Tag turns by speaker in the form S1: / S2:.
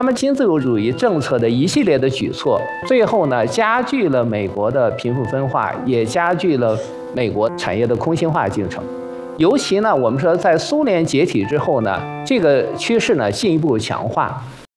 S1: 他们新自由主义政策的一系列的举措，最后呢，加剧了美国的贫富分化，也加剧了美国产业的空心化进程。尤其呢，我们说在苏联解体之后呢，这个趋势呢进一步强化。